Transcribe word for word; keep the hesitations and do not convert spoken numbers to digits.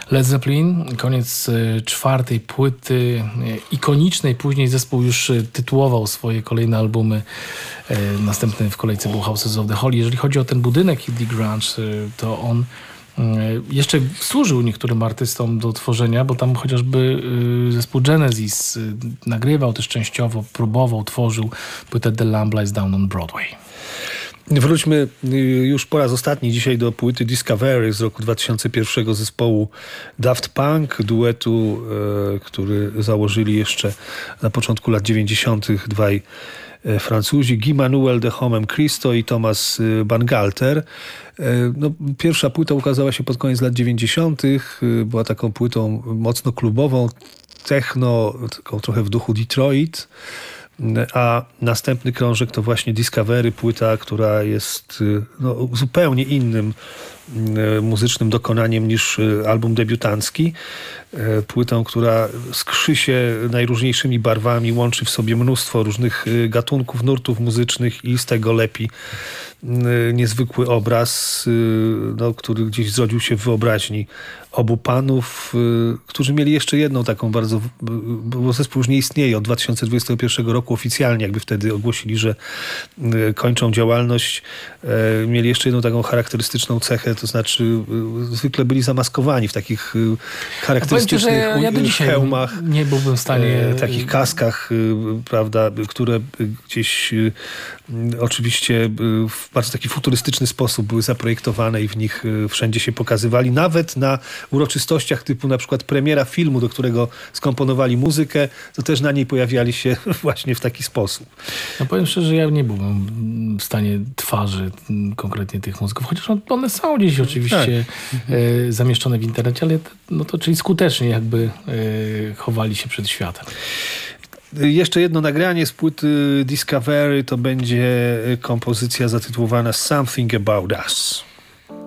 Led Zeppelin, koniec czwartej płyty, ikonicznej. Później zespół już tytułował swoje kolejne albumy. Następny w kolejce był Houses of the Holy. Jeżeli chodzi o ten budynek Hildy Grange, to on jeszcze służył niektórym artystom do tworzenia, bo tam chociażby zespół Genesis nagrywał też częściowo, próbował, tworzył płytę The Lamb Lies Down on Broadway. Wróćmy już po raz ostatni dzisiaj do płyty Discovery z roku dwa tysiące pierwszego zespołu Daft Punk, duetu, e, który założyli jeszcze na początku lat dziewięćdziesiątych dwaj Francuzi, Guy Manuel de Homem Christo i Thomas Bangalter. No, pierwsza płyta ukazała się pod koniec lat dziewięćdziesiątych. Była taką płytą mocno klubową, techno, taką trochę w duchu Detroit. A następny krążek to właśnie Discovery, płyta, która jest no, zupełnie innym muzycznym dokonaniem niż album debiutancki. Płytą, która skrzy się najróżniejszymi barwami, łączy w sobie mnóstwo różnych gatunków, nurtów muzycznych i z tego lepi niezwykły obraz, no, który gdzieś zrodził się w wyobraźni obu panów, którzy mieli jeszcze jedną taką bardzo, bo zespół już nie istnieje od dwa tysiące dwudziestego pierwszego roku oficjalnie, jakby wtedy ogłosili, że kończą działalność. Mieli jeszcze jedną taką charakterystyczną cechę, to znaczy zwykle byli zamaskowani w takich charakterystycznych ja, ja do dzisiaj hełmach, nie byłbym w stanie, takich kaskach, prawda, które gdzieś oczywiście w bardzo taki futurystyczny sposób były zaprojektowane i w nich wszędzie się pokazywali, nawet na uroczystościach typu na przykład premiera filmu, do którego skomponowali muzykę, to też na niej pojawiali się właśnie w taki sposób. No powiem szczerze, ja nie byłbym w stanie twarzy konkretnie tych muzyków, chociaż one są gdzieś oczywiście tak. e, zamieszczone w internecie, ale no to czyli skutecznie jakby e, chowali się przed światem. Jeszcze jedno nagranie z płyty Discovery to będzie kompozycja zatytułowana Something About Us.